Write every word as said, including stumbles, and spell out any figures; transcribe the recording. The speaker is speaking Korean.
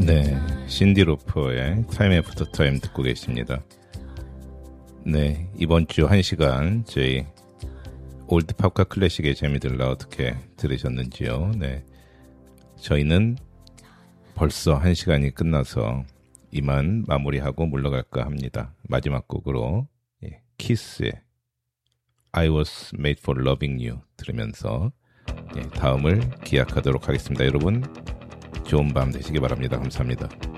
네, 신디 로퍼의 타임 애프터 타임 듣고 계십니다. 네, 이번 주 한 시간 저희 올드 팝과 클래식의 재미들 어떻게 들으셨는지요? 네, 저희는 벌써 한 시간이 끝나서 이만 마무리하고 물러갈까 합니다. 마지막 곡으로 예, 키스의 I was made for loving you 들으면서 예, 다음을 기약하도록 하겠습니다. 여러분 좋은 밤 되시기 바랍니다. 감사합니다.